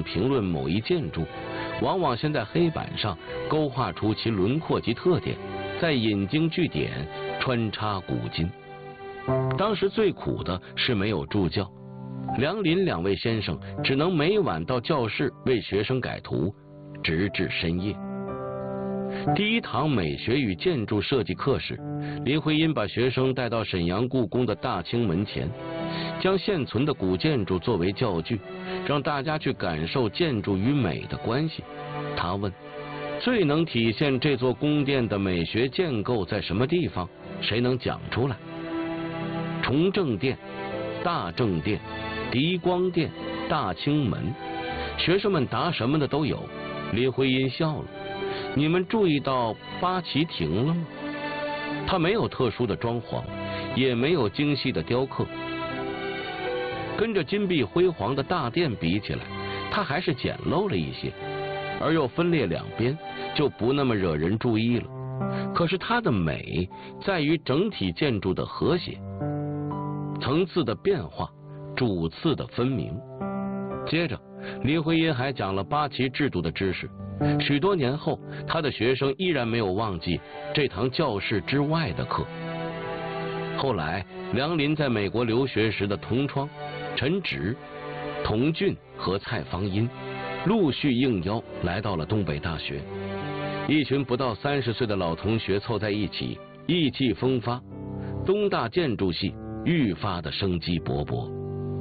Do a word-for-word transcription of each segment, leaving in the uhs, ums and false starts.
评论某一建筑，往往先在黑板上勾画出其轮廓及特点，再引经据典，穿插古今。当时最苦的是没有助教，梁林两位先生只能每晚到教室为学生改图，直至深夜。第一堂美学与建筑设计课时，林徽因把学生带到沈阳故宫的大清门前，将现存的古建筑作为教具，让大家去感受建筑与美的关系。他问：最能体现这座宫殿的美学建构在什么地方？谁能讲出来？崇政殿、大正殿、狄光殿、大清门，学生们答什么的都有。林徽因笑了：你们注意到八旗亭了吗？它没有特殊的装潢，也没有精细的雕刻，跟着金碧辉煌的大殿比起来，它还是简陋了一些，而又分裂两边，就不那么惹人注意了。可是它的美在于整体建筑的和谐，层次的变化，主次的分明。接着林徽因还讲了八旗制度的知识。许多年后，他的学生依然没有忘记这堂教室之外的课。后来梁林在美国留学时的同窗陈植、童俊和蔡芳音陆续应邀来到了东北大学，一群不到三十岁的老同学凑在一起，意气风发，东大建筑系愈发的生机勃勃。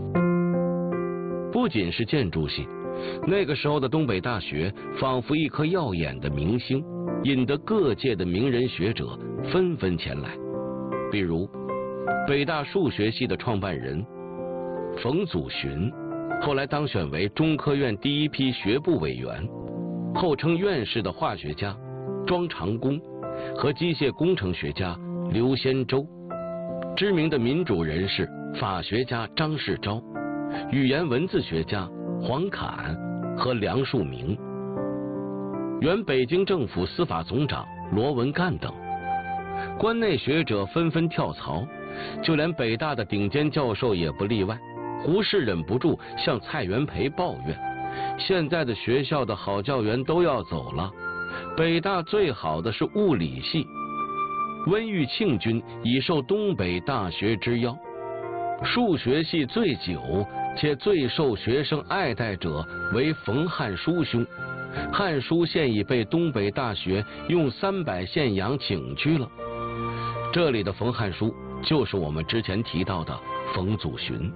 不仅是建筑系，那个时候的东北大学仿佛一颗耀眼的明星，引得各界的名人学者纷纷前来。比如北大数学系的创办人冯祖洵，后来当选为中科院第一批学部委员，后称院士的化学家庄长工和机械工程学家刘先洲，知名的民主人士法学家张世钊，语言文字学家黄侃和梁漱溟，原北京政府司法总长罗文干等。关内学者纷纷跳槽，就连北大的顶尖教授也不例外。胡适忍不住向蔡元培抱怨：现在的学校的好教员都要走了，北大最好的是物理系。温玉庆君已受东北大学之邀，数学系最久且最受学生爱戴者为冯汉书兄，汉书现已被东北大学用三百现洋请去了。这里的冯汉书就是我们之前提到的冯祖洵。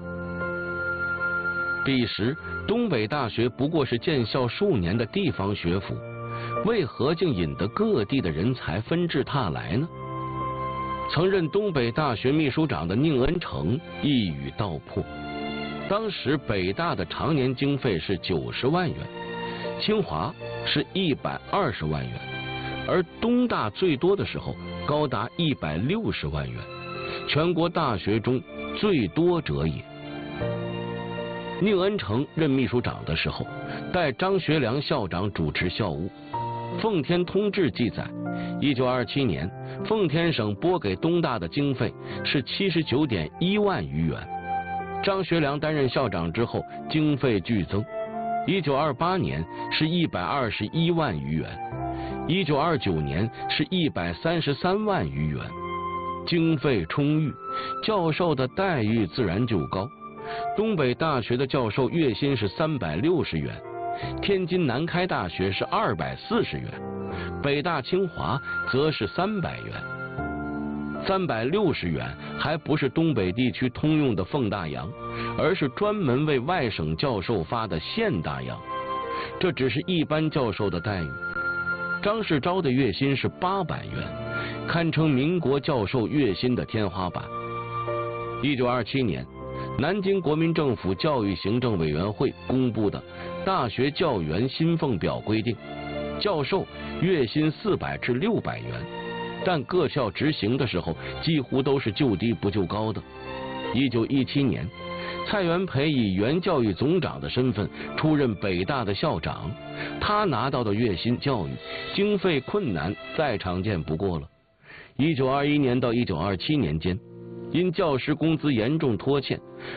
彼时东北大学不过是建校数年的地方学府，为何竟引得各地的人才纷至沓来呢？曾任东北大学秘书长的宁恩成一语道破：当时北大的常年经费是九十万元，清华是一百二十万元，而东大最多的时候高达一百六十万元，全国大学中最多者也。宁恩成任秘书长的时候，代张学良校长主持校务。奉天通志记载，一九二七年奉天省拨给东大的经费是七十九点一万余元。张学良担任校长之后，经费剧增，一九二八年是一百二十一万余元，一九二九年是一百三十三万余元。经费充裕，教授的待遇自然就高。东北大学的教授月薪是三百六十元，天津南开大学是二百四十元，北大清华则是三百元。三百六十元还不是东北地区通用的奉大洋，而是专门为外省教授发的县大洋。这只是一般教授的待遇。张世钊的月薪是八百元，堪称民国教授月薪的天花板。一九二七年，南京国民政府教育行政委员会公布的《大学教员薪俸表》规定，教授月薪四百至六百元，但各校执行的时候几乎都是就低不就高的。一九一七年，蔡元培以原教育总长的身份出任北大的校长，他拿到的月薪教育经费困难再常见不过了。一九二一年到一九二七年间，因教师工资严重拖欠，